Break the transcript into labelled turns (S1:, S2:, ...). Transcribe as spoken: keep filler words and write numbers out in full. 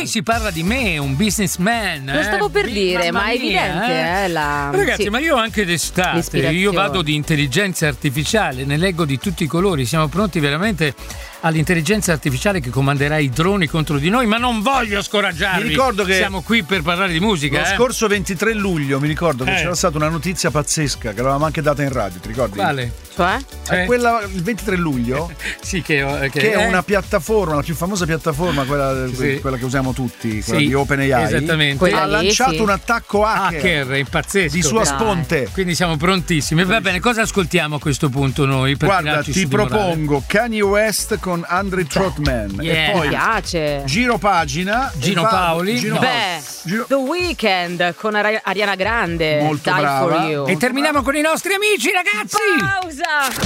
S1: poi si parla di me, un businessman.
S2: Lo stavo
S1: eh?
S2: per dire,
S1: Mamma
S2: ma è
S1: mia,
S2: evidente,
S1: eh?
S2: eh, la...
S1: Ragazzi,
S2: sì.
S1: ma io anche d'estate, io vado di intelligenza artificiale, ne leggo di tutti i colori, siamo pronti veramente all'intelligenza artificiale che comanderà i droni contro di noi, ma non voglio scoraggiarvi.
S3: Mi ricordo che
S1: siamo qui per parlare di musica.
S3: Lo
S1: eh?
S3: scorso ventitré luglio mi ricordo che
S1: Eh.
S3: c'era stata una notizia pazzesca che l'avevamo anche data in radio, ti ricordi?
S1: Quale?
S2: Cioè?
S3: È quella il ventitré luglio
S1: sì, che, che,
S3: che è
S1: eh?
S3: una piattaforma, la più famosa piattaforma, quella,
S1: Sì.
S3: quella che usiamo tutti, quella
S1: Sì,
S3: di OpenAI.
S1: esattamente.
S2: Quella
S3: Ha
S2: lì,
S3: lanciato
S2: sì.
S3: un attacco hacker,
S1: Hacker, è pazzesco.
S3: di sua
S2: Dai.
S3: sponte.
S1: Quindi siamo prontissimi. Va bene, cosa ascoltiamo a questo punto noi? Per
S3: Guarda,
S1: tirarci
S3: ti
S1: su di morale?
S3: propongo Kanye West con Andre Trotman
S1: Yeah.
S3: e
S2: Mi
S3: poi
S2: piace.
S3: giro pagina.
S1: Gino
S3: e va-
S1: Paoli.
S3: Gino
S1: No.
S2: Beh,
S3: Giro-
S2: The Weeknd con Ari- Ariana Grande.
S3: Molto
S2: Die
S3: brava.
S2: for You.
S1: E terminiamo con i nostri amici, ragazzi!
S2: Pausa!